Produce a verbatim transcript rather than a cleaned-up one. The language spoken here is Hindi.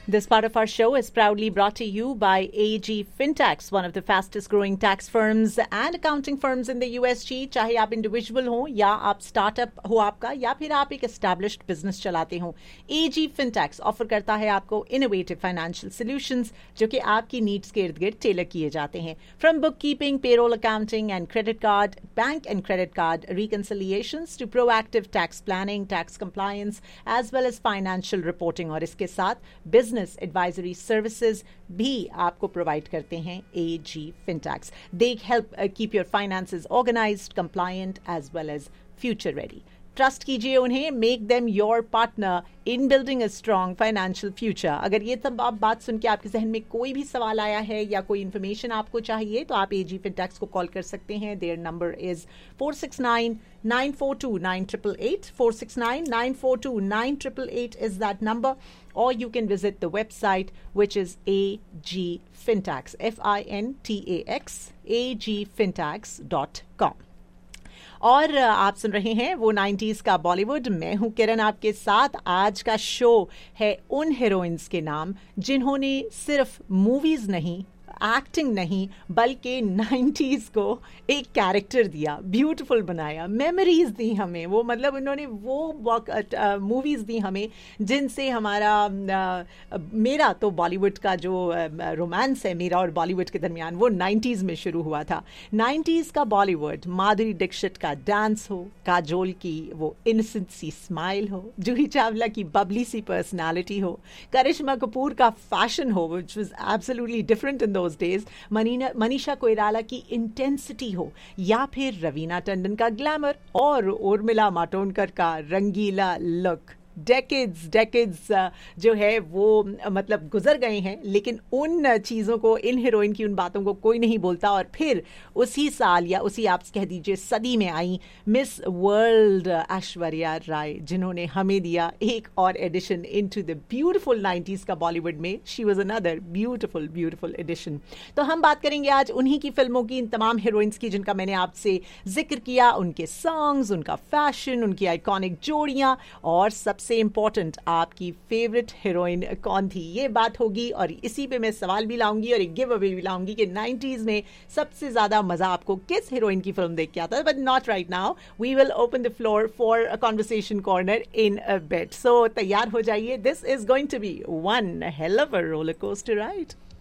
This part of our show is proudly brought to you by A G Fintax, one of the fastest growing tax firms and accounting firms in the U S G. चाहे आप इंडिविजुअल हो या आप स्टार्टअप हो आपका या फिर आप एक एस्टैब्लिश्ड बिजनेस चलाते हो, A G Fintax ऑफर करता है आपको इनोवेटिव फाइनेंशियल सॉल्यूशंस जो कि आपकी नीड्स के इर्द गिर्द टेलर किए जाते हैं. From book keeping, payroll accounting and credit card, bank and credit card रिकंसिलिएशंस to proactive tax planning, tax compliance as well as financial reporting, और इसके साथ बिजनेस एडवाइजरी सर्विसेज भी आपको प्रोवाइड करते हैं A G Fintax. They help uh, keep your finances organized, compliant as well as future ready. Trust कीजिए उन्हें, make them your partner in building a strong financial future. अगर ये सब आप बात सुन के आपके जहन में कोई भी सवाल आया है या कोई इन्फॉर्मेशन आपको चाहिए तो आप A G Fintax को कॉल कर सकते हैं. Their number is four six nine nine four to nine triple eight. Four six nine nine four to nine triple eight is that number, or you can visit the website which is A G Fintax, F I N T A X, A G Fintax dot com. और आप सुन रहे हैं वो नाइन्टीज का बॉलीवुड. मैं हूं किरण आपके साथ. आज का शो है उन हीरोइंस के नाम जिन्होंने सिर्फ मूवीज नहीं, एक्टिंग नहीं, बल्कि नाइन्टीज को एक कैरेक्टर दिया, ब्यूटीफुल बनाया, मेमोरीज दी हमें. वो मतलब उन्होंने वो मूवीज दी हमें जिनसे हमारा आ, मेरा तो बॉलीवुड का जो रोमांस है मेरा और बॉलीवुड के दरमियान वो नाइन्टीज में शुरू हुआ था. नाइन्टीज का बॉलीवुड, माधुरी दीक्षित का डांस हो, काजोल की वो इनोसेंट सी स्माइल हो, जूही चावला की बबली सी पर्सनालिटी हो, करिश्मा कपूर का फैशन हो which was absolutely different in those days, Manisha Koirala की इंटेंसिटी हो, या फिर रवीना टंडन का ग्लैमर और उर्मिला मातोंडकर का रंगीला लुक. डेकेड्स डेकेड्स जो है वो मतलब गुजर गए हैं, लेकिन उन चीज़ों को, इन हीरोइन की उन बातों को कोई नहीं बोलता. और फिर उसी साल या उसी आप कह दीजिए सदी में I miss world Aishwarya Rai, जिन्होंने हमें दिया एक और addition into the beautiful nineties का बॉलीवुड में. She was another beautiful beautiful addition. तो हम बात करेंगे आज उन्हीं की फिल्मों की, इन तमाम हीरोइंस की जिनका मैंने आपसे जिक्र किया, उनके सॉन्ग्स, उनका फैशन, उनकी आइकॉनिक जोड़ियाँ, और सब सबसे इंपॉर्टेंट आपकी फेवरेट हीरोइन कौन थी, ये बात होगी. और इसी पे मैं सवाल भी लाऊंगी और एक गिव अवे भी लाऊंगी कि नाइन्टीज में सबसे ज्यादा मजा आपको किस हीरोइन की फिल्म देख के आता है. But not right now. We will open the floor for a conversation corner in a bit. सो तैयार हो जाइए. This is going to be one hell of a roller coaster ride.